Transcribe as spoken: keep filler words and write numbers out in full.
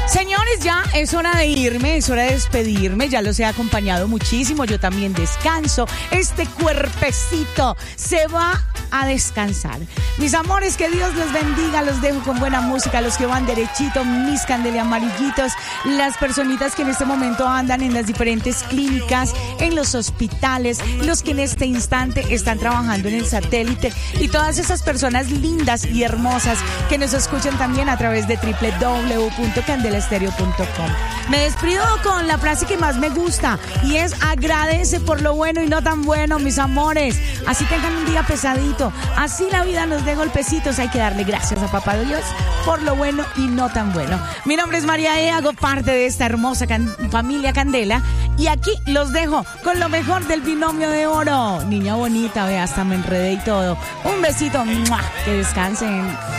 Señores, ya es hora de irme, es hora de despedirme, ya los he acompañado muchísimo, yo también descanso, este cuerpecito se va a descansar. Mis amores, que Dios les bendiga, los dejo con buena música, los que van derechito, mis candele amarillitos, las personitas que en este momento andan en las diferentes clínicas, en los hospitales, los que en este instante están trabajando en el satélite y todas esas personas lindas y hermosas que nos escuchan también a través de doble u doble u doble u punto candela estéreo punto com. Me despido con la frase que más me gusta y es: agradece por lo bueno y no tan bueno, mis amores. Así tengan un día pesadito, así la vida nos dé golpecitos, hay que darle gracias a Papá Dios por lo bueno y no tan bueno. Mi nombre es María E, hago parte de esta hermosa can- familia Candela y aquí los dejo con lo mejor del binomio de oro. Niña bonita, ve, hasta me enredé y todo. Un besito, ¡mua! Que descansen.